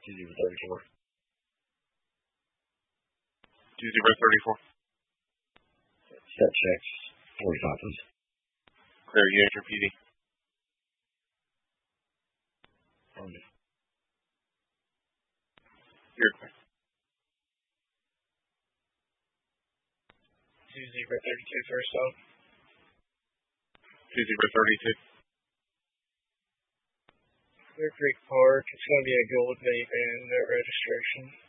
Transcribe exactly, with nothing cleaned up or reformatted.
two zero thirty-four. two zero thirty-four. Step checks, forty-five, please. Clear, you enter P D. Affirmative. You're clear. two zero thirty-two, first off. two zero thirty-two. Clear Creek Park, it's going to be a gold minivan, no registration.